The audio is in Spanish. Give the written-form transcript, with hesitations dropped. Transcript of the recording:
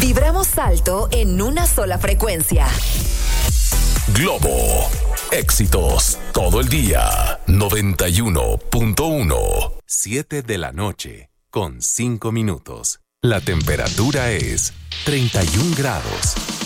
Vibramos alto en una sola frecuencia. Globo. Éxitos todo el día. 91.1. 7 de la noche con 5 minutos. La temperatura es 31 grados.